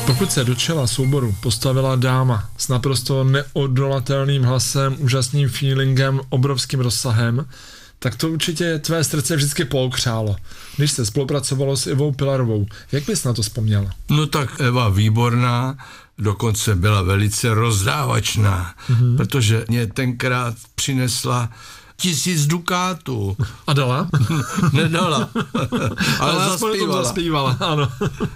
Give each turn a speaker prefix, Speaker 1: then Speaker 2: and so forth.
Speaker 1: Pokud se do čela souboru postavila dáma s naprosto neodolatelným hlasem, úžasným feelingem, obrovským rozsahem, tak to určitě tvé srdce vždycky pookřálo, když se spolupracovalo s Ivou Pilarovou. Jak bys na to vzpomněla?
Speaker 2: No tak Eva výborná, dokonce byla velice rozdávačná, protože mě tenkrát přinesla 1000 dukátů.
Speaker 1: A dala?
Speaker 2: Nedala, ale
Speaker 1: zaspívala, ano.